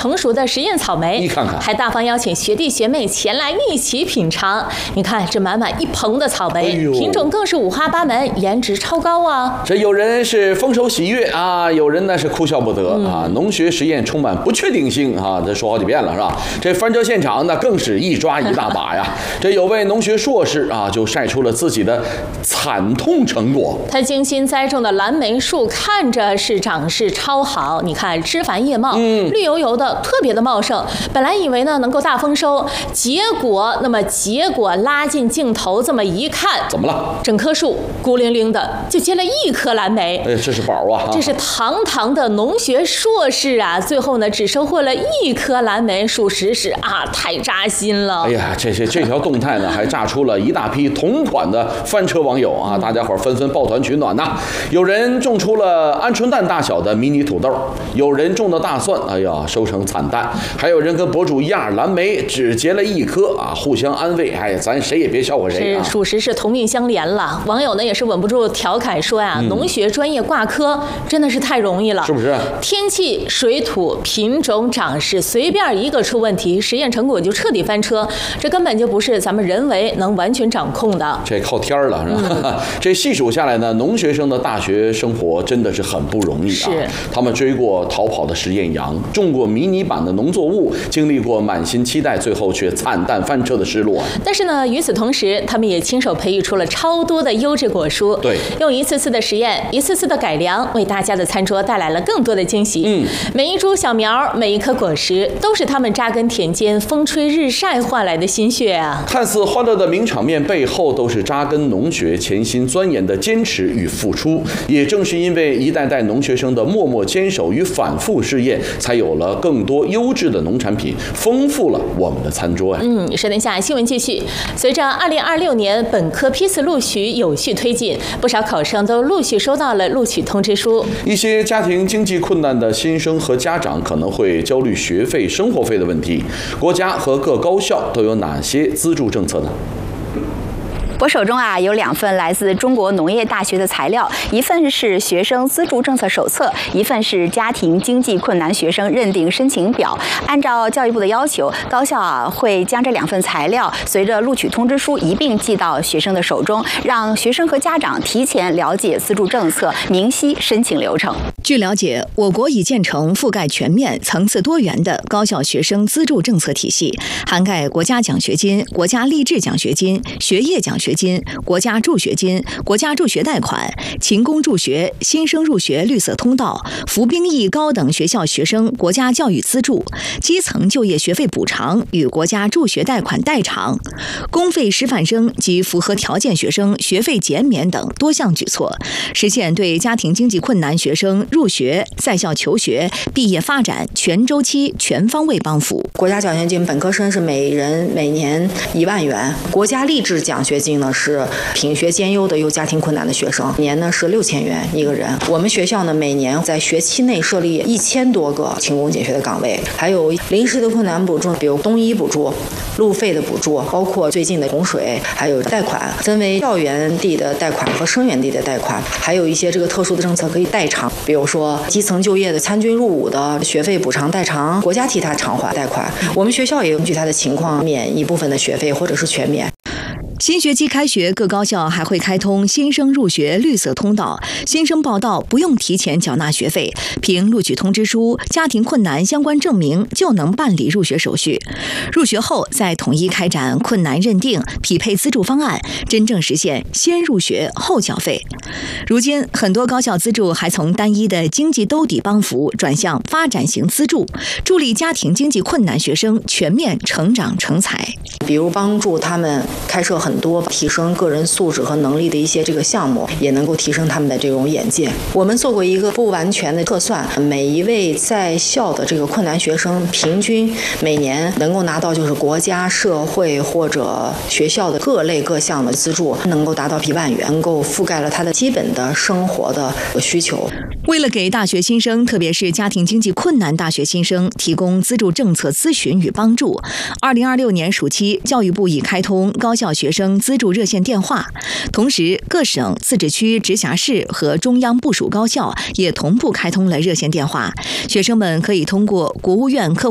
成熟的实验草莓， 你看看， 还大方邀请学弟学妹前来一起品尝。你看这满满一棚的草莓，品种更是五花八门，颜值超高啊！ 这有人是丰收喜悦啊，有人呢是哭笑不得啊。农学实验充满不确定性啊，这说好几遍了是吧？这翻车现场那更是一抓一大把呀。这有位农学硕士啊，就晒出了自己的惨痛成果。 他精心栽种的蓝莓树看着是长势超好，你看枝繁叶茂，绿油油的，特别的茂盛。本来以为呢能够大丰收，结果拉近镜头这么一看， 怎么了？ 整棵树孤零零的就结了一颗蓝莓。 哎，这是宝啊！ 这是堂堂的农学硕士啊，最后呢只收获了一颗蓝莓，属实是啊太扎心了。 哎呀，这条动态呢还炸出了一大批同款的翻车网友啊，大家伙纷纷抱团取暖呐。有人种出了鹌鹑蛋大小的迷你土豆，有人种的大蒜，哎呀收成惨淡，还有人跟博主一样，蓝莓只结了一颗啊，互相安慰，哎，咱谁也别笑话谁啊。 是，属实是同命相连了。网友呢也是稳不住调侃说呀，农学专业挂科真的是太容易了， 是不是？ 天气、水土、品种、长势，随便一个出问题，实验成果就彻底翻车，这根本就不是咱们人为能完全掌控的。 这靠天儿了，是吧？这细数下来呢，农学生的大学生活真的是很不容易啊。 是， 他们追过逃跑的实验羊，种过迷你版的农作物，经历过满心期待，最后却惨淡翻车的失落。 但是呢，与此同时，他们也亲手培育出了超多的优质果蔬。 对， 用一次次的实验，一次次的改良，为大家的餐桌带来了更多的惊喜。每一株小苗，每一颗果实，都是他们扎根田间、风吹日晒换来的心血啊！ 看似欢乐的名场面背后，都是扎根农学、潜心钻研的坚持与付出。也正是因为一代代农学生的默默坚守与反复试验，才有了更多优质的农产品，丰富了我们的餐桌呀。 稍等一下，新闻继续。随着2026年本科批次录取有序推进，不少考生都陆续收到了录取通知书。 一些家庭经济困难的新生和家长可能会焦虑学费、生活费的问题。国家和各高校都有哪些资助政策呢？ 我手中有2份来自中国农业大学的材料，一份是学生资助政策手册，一份是家庭经济困难学生认定申请表。按照教育部的要求，高校会将这2份材料随着录取通知书一并寄到学生的手中，让学生和家长提前了解资助政策，明晰申请流程。 据了解，我国已建成覆盖全面、层次多元的高校学生资助政策体系，涵盖国家奖学金、国家励志奖学金、学业奖学金、国家助学金、国家助学贷款、勤工助学、新生入学绿色通道、服兵役高等学校学生国家教育资助、基层就业学费补偿与国家助学贷款代偿、公费师范生及符合条件学生学费减免等多项举措，实现对家庭经济困难学生入学、在校求学、毕业发展全周期、全方位帮扶。 国家奖学金本科生是每人每年1万元，国家励志奖学金呢是品学兼优的有家庭困难的学生，年呢是6000元一个人。我们学校呢每年在学期内设立1000多个勤工俭学的岗位，还有临时的困难补助，比如冬衣补助、路费的补助，包括最近的洪水，还有贷款，分为校园地的贷款和生源地的贷款，还有一些这个特殊的政策可以代偿，比如说基层就业的参军入伍的学费补偿代偿，国家替他偿还贷款。我们学校也根据他的情况免一部分的学费或者是全免。 新学期开学，各高校还会开通新生入学绿色通道，新生报到不用提前缴纳学费，凭录取通知书、家庭困难相关证明就能办理入学手续。入学后再统一开展困难认定、匹配资助方案，真正实现先入学后缴费。如今，很多高校资助还从单一的经济兜底帮扶转向发展型资助，助力家庭经济困难学生全面成长成才。 比如帮助他们开设很多提升个人素质和能力的一些这个项目，也能够提升他们的这种眼界。我们做过一个不完全的测算，每一位在校的这个困难学生，平均每年能够拿到就是国家、社会或者学校的各类各项的资助，能够达到1万元，能够覆盖了他的基本的生活的需求。 为了给大学新生，特别是家庭经济困难大学新生提供资助政策咨询与帮助，2026年暑期，教育部已开通高校学生资助热线电话，同时各省、自治区、直辖市和中央部属高校也同步开通了热线电话，学生们可以通过国务院客户